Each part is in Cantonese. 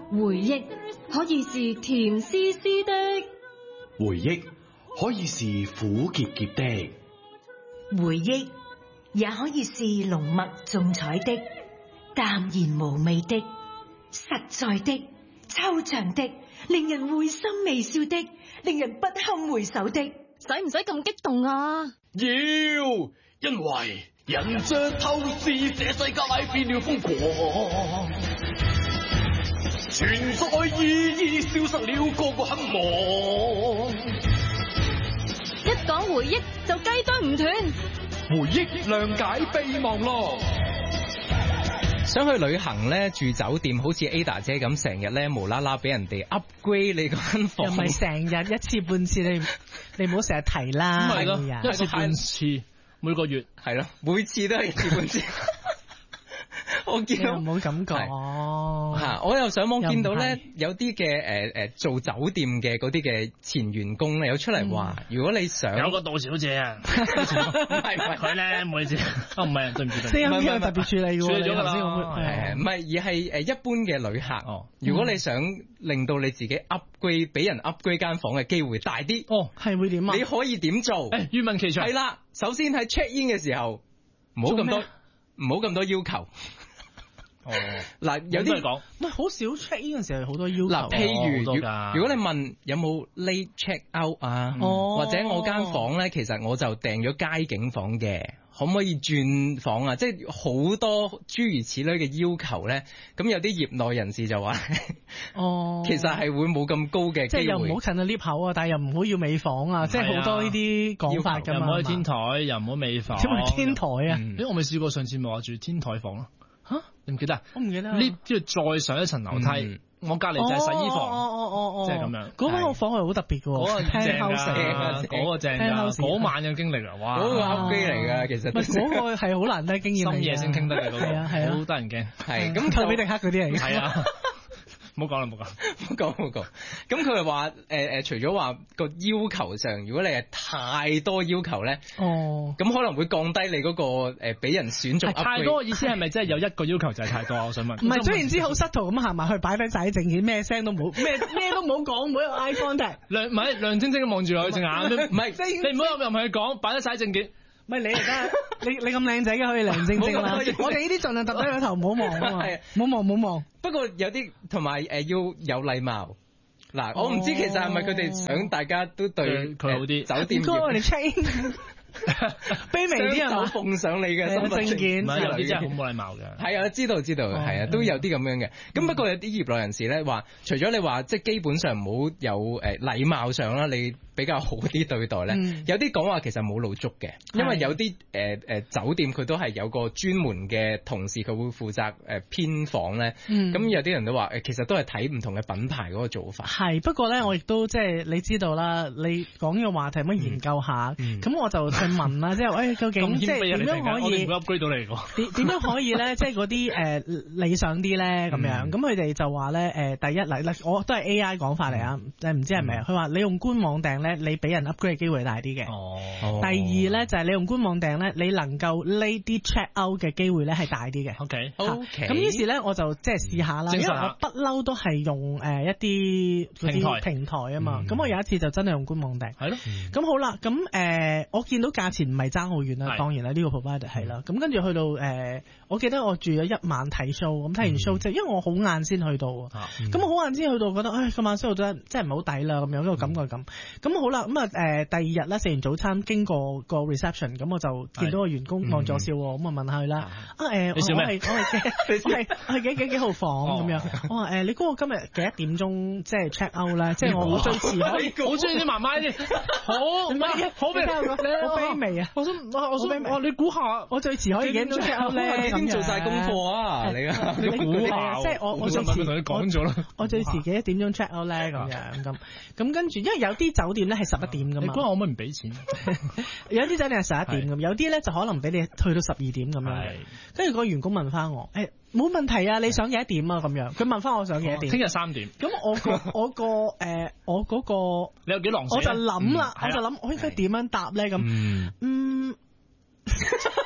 回憶可以是甜絲絲的， 回憶可以是苦澀澀的， 回憶也可以是濃墨重彩的，淡然無味的，實在的，抽象的，令人會心微笑的，令人不堪回首的。 使唔使咁激動啊？ 要，因為人着透視，這世界變了瘋狂，存在意義消失了，個個很忙。 一講回憶就雞啄唔斷， 回憶諒解備忘錄。 想去旅行咧，住酒店好似 Ada 姐咁，成日咧無啦啦俾人哋 upgrade 你間房， 又唔係成日一次半次，你唔好成日提啦。 咁係咯，一次半次，每個月係咯，每次都係一次半次。我見到唔好咁講嚇，我又上網見到咧，有啲嘅做酒店嘅嗰啲嘅前員工咧，有出嚟話，如果你想有個杜小姐啊，唔係佢咧，唔好意思，唔係對唔住， 聲音有特別處理嘅喎， 處理咗㗎啦， 唔係而係一般嘅旅客。如果你想令到你自己 upgrade， 俾人 upgrade 間房嘅機會大啲， 係會點啊？ 你可以點做？ 願聞其詳。 係啦，首先喺 check in 嘅時候，唔好咁多要求。嗱，有啲講， 唔係好少 check in 嘅時候好多要求。 嗱，譬如如果你問有冇 late check out 啊，或者我間房咧，其實我就訂咗街景房嘅，可唔可以轉房啊？即係好多諸如此類嘅要求咧。咁有啲業內人士就話，其實係會冇咁高嘅機會， 即係又唔好近到 lift 口啊，但係又唔好要尾房啊，即係好多呢啲講法㗎嘛。 又唔可以天台，又唔好尾房。 點解天台啊？ 我未試過，上次咪話住天台房咯。 吓？ 你唔記得？ 我唔記得。 呢跟住再上一層樓梯，我隔離就係洗衣房，即係咁樣。 嗰個房係好特別嘅喎， 嗰個正啊，嗰個正啊，嗰晚嘅經歷啊，哇！ 嗰個 upgrade 嚟㗎，其實嗰個係好難得經驗嚟嘅， 深夜先傾得嘅嗰個， 係啊， 好得人驚。 係咁， 托比迪克嗰啲嚟嘅。 係啊。 唔好講啦，唔好講。 咁佢係話除咗話個要求上，如果你係太多要求咧，咁可能會降低你嗰個俾人選中。 太多意思係咪真係有一個要求就係太多？我想問。 唔係，雖然之好失圖咁行埋去擺低晒啲證件，咩聲都冇，咩都冇講，冇一個 eye contact。 唔係亮晶晶咁望住佢隻眼，唔係你唔好入去講，擺低晒證件。 唔係你而家，你咁靚仔嘅可以亮晶晶啦。我哋呢啲盡量揼低個頭，唔好望啊嘛，唔好望。 不過有啲同埋要有禮貌。嗱，我唔知其實係咪佢哋想大家都對佢好啲。 酒店業。我哋 check 卑微啲係嘛？ 奉上你嘅身份證件， 唔係有啲真係好冇禮貌嘅。 係啊，知道，係啊，都有啲咁樣嘅。咁不過有啲業內人士咧話，除咗你話即係基本上唔好有禮貌上啦，你比較好啲對待咧。有啲講話其實冇露足嘅，因為有啲酒店佢都係有個專門嘅同事，佢會負責編房咧。咁有啲人都話其實都係睇唔同嘅品牌嗰個做法。 係，不過咧我亦都即係你知道啦，你講呢個話題咁樣研究下，咁我就去問啦，即係究竟即係點樣可以 upgrade 到你個？ 點樣可以咧？即係嗰啲理想啲咧咁樣。咁佢哋就話咧第一嗱，我都係 AI 講法嚟啊，唔知係咪？佢話你用官網訂咧，你俾人 upgrade 嘅機會大啲嘅。第二咧就係你用官網訂咧，你能夠 late check out 嘅機會咧係大啲嘅。 OK。 咁於是咧我就即係試下啦，因為我不嬲都係用一啲嗰啲平台啊嘛。咁我有一次就真係用官網訂。 係咯。 咁好啦，咁我見到價錢唔係爭好遠啦，當然啦，呢個 provider 係啦。咁跟住去到我記得我住咗一晚睇 show，咁睇完 show 即係因為我好晏先去到，咁我好晏先去到，覺得今晚 show 真係唔係好抵啦咁樣，個感覺咁。咁好啦，咁第二日咧食完早餐經過個 reception，咁我就見到個員工望咗我笑，咁我問下佢啦，我係幾號房咁樣？我話你嗰個今日幾多點鐘即係 check out 咧？即係我最遲可以， 好中意啲媽媽啲，好卑微啊！我想你估下，我最遲可以幾點鐘 check out 咧？ 你已經做晒功課啊！你估下，即係我最遲同你講咗啦。 我最遲幾點鐘 check out 咧？咁跟住，因為有啲酒店咧係11點噶嘛。 你估下我咪唔俾錢？ 有啲酒店係11點咁，有啲咧就可能俾你去到12點咁樣。跟住個員工問翻我，冇問題啊！你想幾多點啊？咁樣，佢問翻我想幾多點？ 聽日3點。 咁我嗰個你有幾狼死？ 我就諗啦，我應該點樣答咧？咁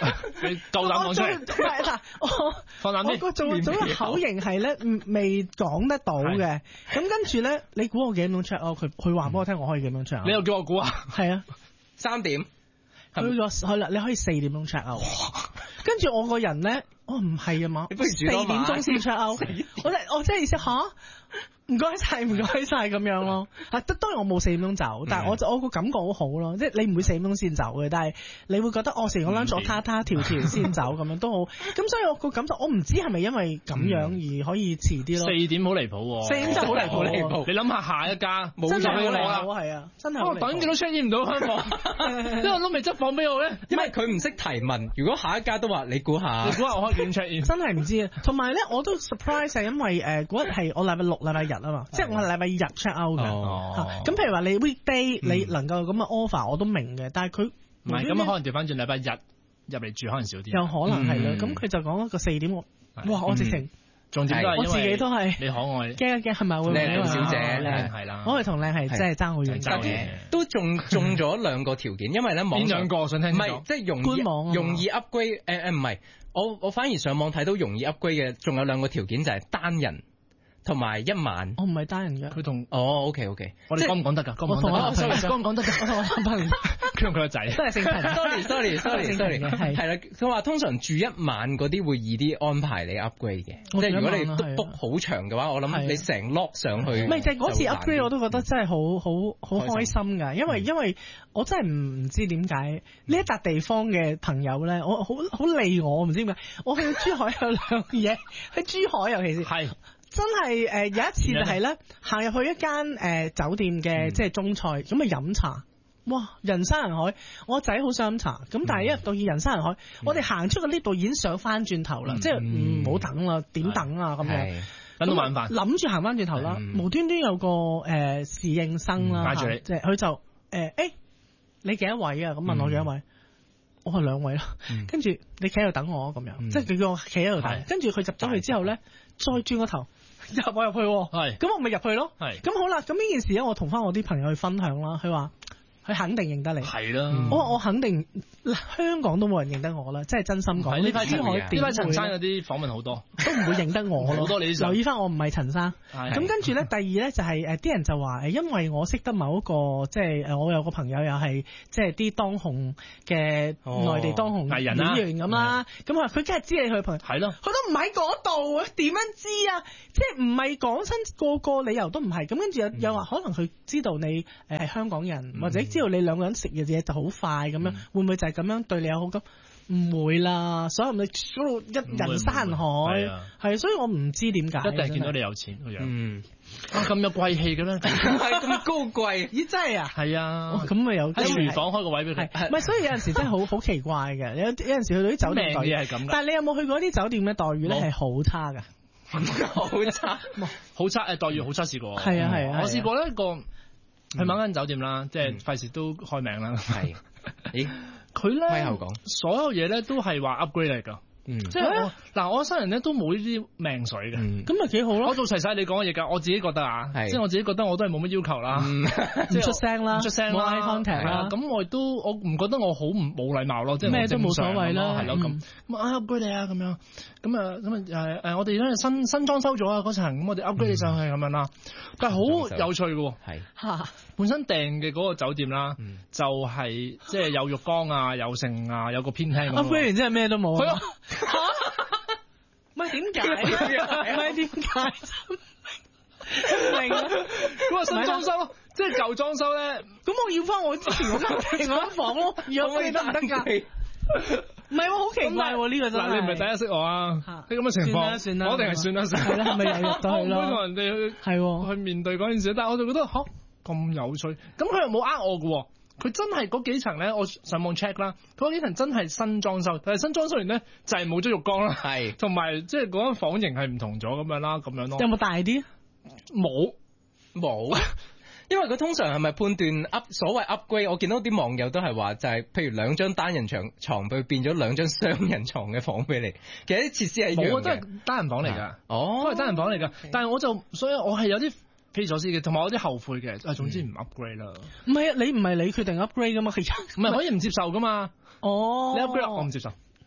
你夠膽講出嚟？ 嗱， 放膽啲。 我個做嘅口型係咧未講得到嘅，咁跟住咧，你估我幾點鐘 check out？佢話俾我聽，我可以幾點鐘 check out？ 你又叫我估啊？係啊 ，3點。 去啦，你可以4點鐘 check out。跟住我個人咧，我唔係啊嘛，4點鐘先 check out。我真係意思吓。唔該晒咁樣咯。當然我冇4點鐘走，但係我個感覺好好咯，即係你唔會4點鐘先走嘅，但係你會覺得成個 lunch 我他條先走咁樣都好。咁所以我個感受，我唔知係咪因為咁樣而可以遲啲咯。 4點好離譜喎，4點真係好離譜。你諗下下一家冇咗我啦， 係啊，真係。 我等幾多 check 唔到香港，因為我都未執房俾我咧。 因為佢唔識提問，如果下一家都話你估下我可以點 check in？ 真係唔知啊。同埋咧，我都 surprise 係因為嗰日係我禮拜六、禮拜日啊嘛，即係我係禮拜日 check out 嘅。咁譬如話你 weekday 你能夠咁嘅 offer 我都明嘅，但係佢唔係咁可能調翻轉禮拜日入嚟住可能少啲。 有可能係啦。咁佢就講一個4點，我直情重點都係我自己都係你可愛， 驚係咪會靚小姐係啦， 我係同靚係真係爭好遠， 都中咗2個條件，因為咧網上邊2個想聽？ 唔係即係容易 upgrade 唔係，我反而上網睇到容易 upgrade 嘅，仲有2個條件就係單人。同埋1晚， 我唔係單人嘅。 佢同 OK， 我哋講唔講得㗎？講唔講得㗎？我同我男朋友，佢同佢個仔， 都係姓陳。 sorry，係啦。佢話通常住1晚嗰啲會易啲安排你 upgrade 嘅，即係如果你 book 好長嘅話，我諗你成 lock 上去。 唔係就係嗰次 upgrade 我都覺得真係好開心㗎，因為我真係唔知點解呢一笪地方嘅朋友咧，我好利我唔知點解，我去珠海有兩嘢，喺珠海尤其是係。真係有一次就係咧，行入去一間酒店嘅即係中菜咁啊飲茶，哇人山人海，我仔好想飲茶，咁但係一入到人山人海，我哋行出個 lift 度已經想翻轉頭啦，即係唔好等啦，點等啊咁樣， 等到晚飯， 諗住行翻轉頭啦，無端端有個侍應生啦，即係佢就你幾多位啊？咁問我幾多位？我係2位啦，跟住你企喺度等我咁樣，即係佢叫我企喺度等，跟住佢入咗去之後咧，再轉個頭。入我入去，咁我咪入去咯。咁好啦，咁呢件事咧，我同翻我啲朋友去分享啦。佢話佢肯定認得你， 係啦。 我肯定香港都冇人認得我啦，真係真心講。 呢排陳生有啲訪問好多， 都唔會認得我咯。 好多你留意翻，我唔係陳生。咁跟住咧，第二咧就係啲人就話因為我識得某一個即係我有個朋友又係即係啲當紅嘅內地當紅藝人演員咁啦。咁佢梗係知你去朋友，係咯，佢都唔喺嗰度，點樣知啊？即係唔係講親個理由都唔係。咁跟住又話可能佢知道你係香港人，或者知道你2個人食嘅嘢就好快咁樣，會唔會就係咁樣對你有好感？唔會啦，所以你嗰度人山人海，係，所以我唔知點解。 一定見到你有錢個樣，咁有貴氣嘅咩？ 係咁高貴？ 咦，真係啊？ 係啊， 咁咪有喺廚房開個位俾佢。 唔係，所以有陣時真係好奇怪嘅。有陣時去到啲酒店待遇係咁，但係你有冇去過啲酒店嘅待遇咧係好差㗎？ 好差， 好差待遇好差試過。 係啊， 我試過呢個去某間酒店啦，即係費事都開名啦。係，咦？佢咧所有嘢咧都係話 upgrade 嚟㗎。即係我新人咧都冇呢啲命水嘅，咁咪幾好咯。我做齊晒你講嘅嘢㗎，我自己覺得啊，即係我自己覺得我都係冇乜要求啦， 唔出聲啦，冇 eye contact 啦。咁我唔覺得我好冇禮貌咯，即係咩都冇所謂啦， 係咯咁。upgrade 你啊咁樣，咁我哋咧新裝修咗啊嗰層，咁我哋 upgrade 你上去咁樣啦。但係好有趣嘅喎，係本身訂嘅嗰個酒店啦，就係即係有浴缸啊，有剩啊，有個偏廳。 upgrade 完之後咩都冇啊！唔係點解？唔係點解？明啊！ 咁啊新裝修，即係舊裝修咧。 咁我要翻我之前嗰間房咯，如果你得唔得㗎？唔係喎，好奇怪喎呢個真係。嗱，你唔係第一識我啊？呢咁嘅情況，算啦，我一定係算啦。係啦，係咪又入到去咯？我唔會同人哋去面對嗰件事，但係我就覺得咁有趣。咁佢又冇呃我㗎喎。佢真係嗰幾層咧，我上網 check 啦，嗰幾層真係新裝修，但係新裝修完咧就係冇咗浴缸啦，係，同埋即係嗰間房型係唔同咗咁樣啦，咁樣咯。有冇大啲？冇， 因為佢通常係咪判斷所謂 upgrade？我見到啲網友都係話就係，譬如2張單人床佢變咗2張雙人床嘅房俾你，其實啲設施係一樣嘅。冇，都係單人房嚟㗎，都係單人房嚟㗎。但係所以我係有啲匪夷所思嘅，同埋我有啲後悔嘅。總之唔 upgrade 啦。唔係啊，你唔係你決定 upgrade 噶嘛？其實唔係可以唔接受噶嘛？你 upgrade 我唔接受。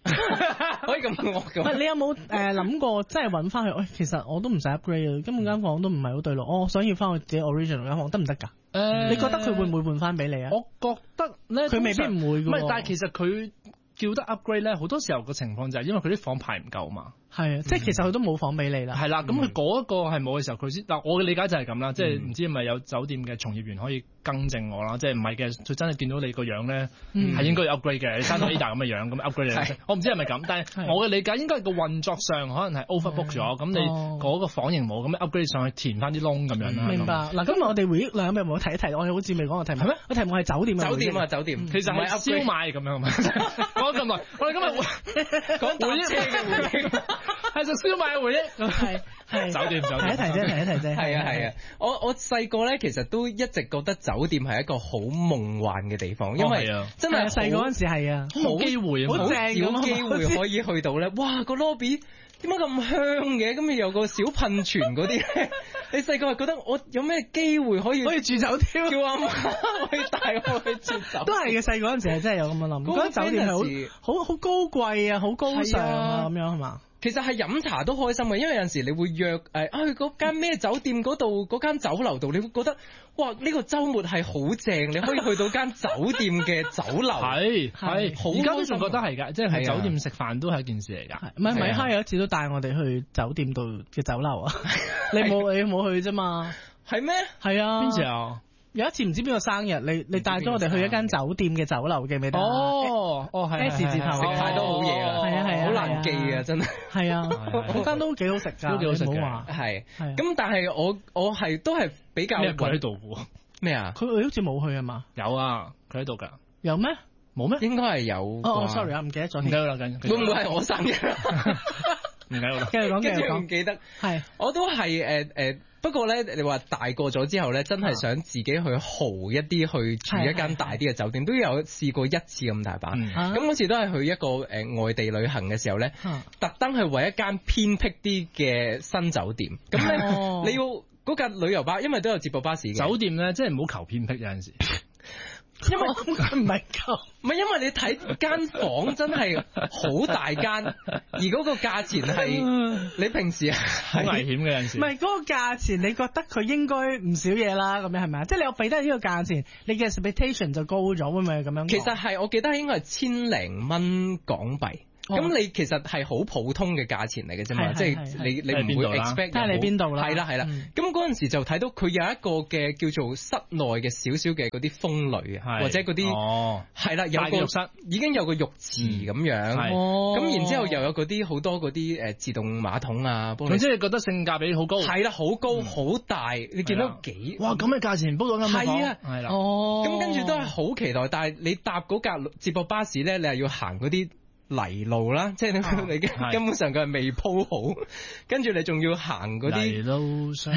可以咁惡嘅。 喂，你有冇諗過，即係揾翻去？喂，其實我都唔使 upgrade 啊，根本間房都唔係好對路，我想要翻我自己 original 間房得唔得㗎？你覺得佢會唔會換翻俾你啊？ 我覺得咧， 佢未必唔會㗎。 唔係，但係其實佢叫得 upgrade 咧，好多時候個情況就係因為佢啲房排唔夠嘛。 係啊，即係其實佢都冇房俾你啦。 係啦，咁佢嗰一個係冇嘅時候，佢先。但我嘅理解就係咁啦，即係唔知係咪有酒店嘅從業員可以更正我啦，即係唔係嘅，佢真係見到你個樣咧係應該要 upgrade 嘅，你生到 Ada 咁嘅樣，咁 upgrade 你。我唔知係咪咁，但係我嘅理解應該係個運作上可能係 overbook 咗，咁你嗰個房型冇，咁 upgrade 上去填翻啲窿咁樣啦。 明白。嗱，咁我哋回憶兩有冇提一提？我哋好似未講個題目。係咩？個題目係酒店啊。 酒店。 其實係燒賣咁樣嘛。講咗咁耐，我哋今日講回憶嘅回憶，係就燒賣。回憶係酒店提一提啫， 係啊！我細個咧，其實都一直覺得酒店係一個好夢幻嘅地方，因為真係細個嗰陣時係啊， 冇機會， 好少機會可以去到咧。哇，個 lobby 點解咁香嘅？咁你有個小噴泉嗰啲咧，你細個係覺得我有咩機會可以住酒店？叫阿媽可以帶我去住酒店？都係嘅，細個嗰陣時係真係有咁樣諗，覺得酒店係好高貴啊，好高尚啊，咁樣係嘛？其實係飲茶都開心嘅，因為有陣時你會約去嗰間咩酒店嗰度，嗰間酒樓度，你會覺得哇呢個週末係好正，你可以去到間酒店嘅酒樓，係而家都仲覺得係㗎，即係喺酒店食飯都係一件事嚟㗎。唔係米哈有一次都帶我哋去酒店度嘅酒樓啊，你冇去啫嘛？係咩？係啊，邊時啊？有一次唔知邊個生日，你帶咗我哋去一間酒店嘅酒樓，記唔記得？係 S 字頭，食太多好嘢啦，係好難記啊，真係。係啊，嗰間都幾好食㗎，都幾好食嘅。係，咁但係我係都係比較佢喺度喎。咩啊？佢好似冇去啊嘛？有啊，佢喺度㗎。有咩？冇咩？應該係有。sorry 啊，唔記得咗。唔緊要啦，會唔會係我生日？唔緊要啦，繼續講，唔記得。係，我都係不過咧，你話大個咗之後咧，真係想自己去豪一啲，去住一間大啲嘅酒店，都有試過一次咁大把。咁嗰次都係去一個外地旅行嘅時候咧，特登去為一間偏僻啲嘅新酒店。咁咧，你要嗰架旅遊巴，因為都有接駁巴士嘅。酒店咧，即係唔好求偏僻有陣時。因為唔係夠，唔係因為你睇間房真係好大間，而嗰個價錢係你平時好危險嘅有陣時。唔係嗰個價錢，你覺得佢應該唔少嘢啦，咁樣係咪啊？即係你有俾得呢個價錢，你嘅 expectation 就高咗，會唔會咁樣？其實係我記得應該係千零蚊港幣。咁你其實係好普通嘅價錢嚟嘅啫嘛，即係你唔會 expect。睇下你邊度啦。係啦。咁嗰陣時就睇到佢有一個嘅叫做室內嘅少少嘅嗰啲風呂啊，或者嗰啲係啦，有個浴室已經有個浴池咁樣。咁然之後又有嗰啲好多嗰啲自動馬桶啊。總之你覺得性價比好高。係啦，好高好大，你見到幾？哇！咁嘅價錢 book 到咁嘅房。係啊。係啦。咁跟住都係好期待，但係你搭嗰架接駁巴士咧，你係要行嗰啲泥路啦，即係你根本上佢係未鋪好，跟住你仲要行嗰啲泥路上，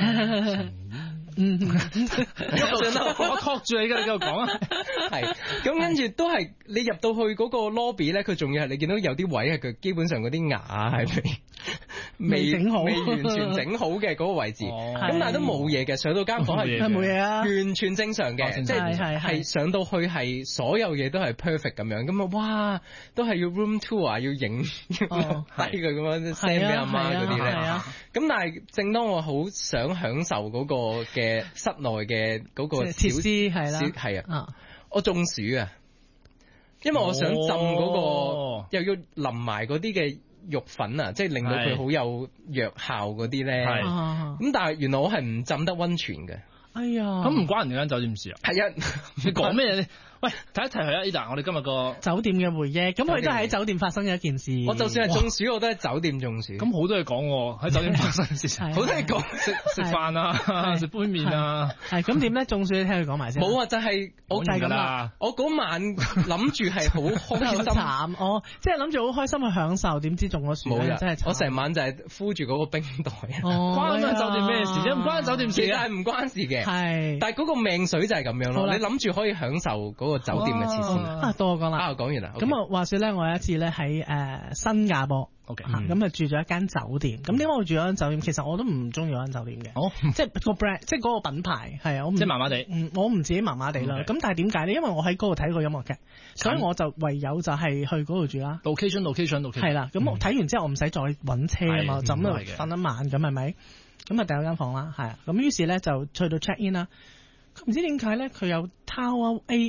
我托住你㗎，你繼續講啊。係，咁跟住都係你入到去嗰個 lobby 咧，佢仲要係你見到有啲位係佢基本上嗰啲牙係未整好，未完全整好嘅嗰個位置，咁但係都冇嘢嘅，上到間房係冇嘢啊，完全正常嘅，即係上到去係所有嘢都係 perfect 咁樣，咁啊哇，都係要 room tour 啊，要影低佢咁樣 send 俾阿媽嗰啲咧，咁但係正當我好想享受嗰個嘅室內嘅嗰個設施係啊，我中暑啊，因為我想浸嗰個又要淋埋嗰啲嘅肉粉啊，即係令到佢好有藥效嗰啲咧，咁但係原來我係唔浸得溫泉嘅。哎呀，咁唔關人哋間酒店事啊。係啊，你講咩嘢？喂，提一提佢啊 Ada， 我哋今日個酒店嘅回憶，咁佢都係喺酒店發生嘅一件事。我就算係中暑，我都喺酒店中暑。咁好多嘢講喎，喺酒店發生嘅事，好多嘢講，食飯啊，食杯麵啊。係咁點咧？中暑你聽佢講埋先。冇啊，就係我就係咁啦。我嗰晚諗住係好開心，慘即係諗住好開心去享受，點知中咗暑咧，真係慘。我成晚就係敷住嗰個冰袋。關間酒店咩事啫？唔關酒店事，其實係唔關事嘅。係，但係嗰個命水就係咁樣咯。你諗住可以享受嗰個酒店嘅設施。 到我講啦， 講完啦。 咁啊，話說咧，我有一次咧喺新加坡。咁啊住咗一間酒店，咁點解我住咗間酒店？其實我都唔中意嗰間酒店嘅，即係個 brand，即係嗰個品牌係啊， 即係麻麻地。 我唔自己麻麻地啦。咁但係點解咧？因為我喺嗰度睇過音樂劇，所以我就唯有就係去嗰度住啦。 location 係啦，咁我睇完之後我唔使再揾車啊嘛，就咁度瞓一晚咁係咪？咁啊訂咗間房啦，係啊，咁於是咧就去到 check in 啦。唔知點解咧，佢有 Tower A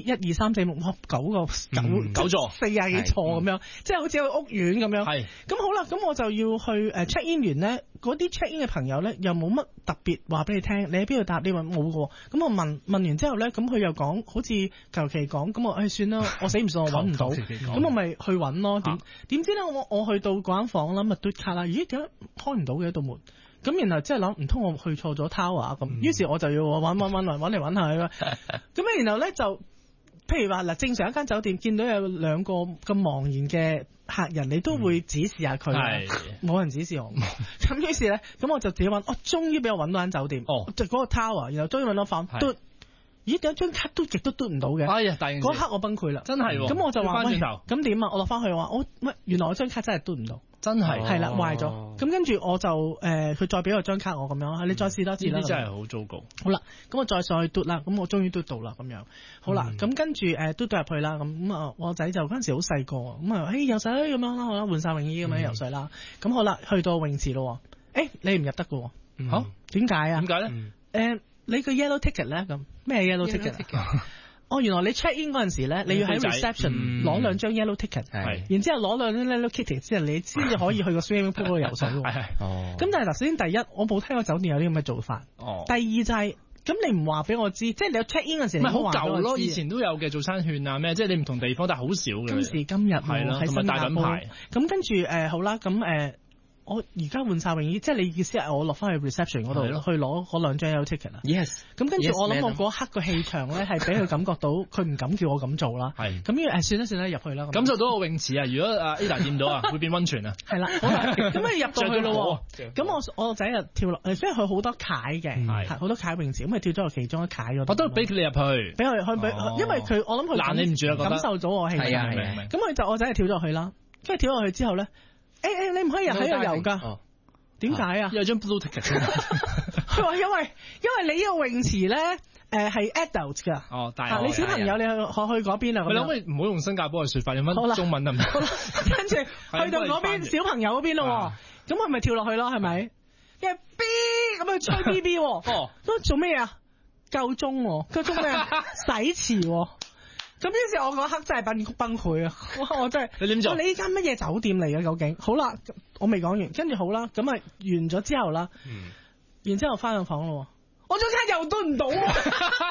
1、2、3、4、6、9座，40幾座咁樣，即係好似個屋苑咁樣。係。咁好啦，咁我就要去check in 完咧，嗰啲 check in 嘅朋友咧又冇乜特別話俾你聽，你喺邊度搭呢？冇喎。咁我問完之後咧，咁佢又講好似求其講，咁我算啦，我死唔信我揾唔到，咁我咪去揾咯。點知咧我去到嗰間房啦，咪嘟卡啦，咦點解開唔到嘅道門？咁然後即係諗唔通我去錯咗 tower 咁，於是我就要揾嚟揾下咁然後咧就，譬如話嗱，正常一間酒店見到有兩個咁茫然嘅客人，你都會指示下佢，冇人指示我。咁於是咧，咁我就自己揾，終於俾我揾到間酒店，就嗰個 tower，然後終於揾到房，嘟，咦有張卡嘟極都嘟唔到嘅，嗰刻我崩潰啦， 真係， 咁我就話咁點啊？我落翻去話原來我張卡真係嘟唔到。 真係係啦，壞咗。咁跟住我就佢再俾我張卡我咁樣，你再試多次啦。 呢啲真係好糟糕。 好啦，咁我再上去嘟啦，咁我終於嘟到啦咁樣。好啦，咁跟住嘟到入去啦，咁我仔就嗰陣時好細個，咁游水咁樣啦，好啦，換晒泳衣咁樣游水啦。咁好啦，去到泳池咯，你唔入得㗎喎。好，點解啊？ 點解咧？ 你個 yellow ticket 咧咁咩 yellow ticket？原來你 check in 嗰陣時咧，你要喺 reception 攞兩張 yellow ticket，然之後攞兩張 yellow ticket 之後，你先至可以去個 swimming pool 嗰度游水喎。咁但係首先第一，我冇聽過酒店有啲咁嘅做法。第二就係，咁你唔話俾我知，即係你有 check in 嗰陣時， 咪好舊咯，以前都有嘅早餐券啊咩，即係你唔同地方，但係好少嘅。 今時今日係咯，喺新加坡。咁跟住好啦，咁我而家換晒泳衣，即係你意思係我落翻去 reception 嗰度去攞嗰兩張 yellow ticket 啊 ？Yes。 咁跟住我諗我嗰刻個氣場咧係俾佢感覺到，佢唔敢叫我咁做啦。係。咁算啦入去啦。 感受到個泳池啊！如果阿 Ada 見到啊，會變溫泉啊。 係啦。咁入到去咯。咁我個仔就跳落，所以佢好多階嘅，好多階泳池，咁咪跳咗落其中一階嗰度。 我都俾你入去。俾佢因為佢我諗佢攔你唔住啦， 感受咗我氣場。係。咁我仔就跳咗落去啦，跟住跳落去之後咧，你唔可以喺度游㗎。點解啊？ 有張 blue ticket。 佢話因為你呢個泳池咧，係 adult 㗎。但係你小朋友你去嗰邊啊？ 你可唔可以唔好用新加坡嘅説法，用翻中文得唔得？ 跟住去到嗰邊小朋友嗰邊咯，咁佢咪跳落去咯？係咪？因為 B 咁去吹 B B，都做咩啊？夠鐘咩啊？洗池。咁於是我嗰刻真係崩潰啊！我真係你點做？ 你呢間乜嘢酒店嚟嘅究竟？好啦，我未講完，跟住好啦，咁完咗之後啦，然之後翻上房咯，我張卡又嘟唔到。